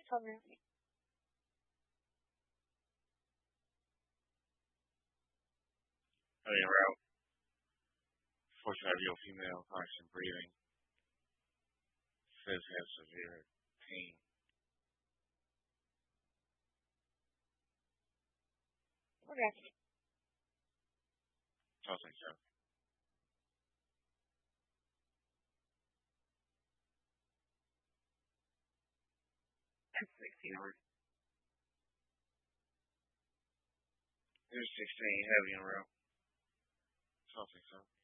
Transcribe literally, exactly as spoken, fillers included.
Something. Heavy en route. Fortunately, have your female constant breathing. Says has severe pain. Okay. Tossing stuff. That's sixteen hours. Here's sixteen, heavy en route. Tossing stuff.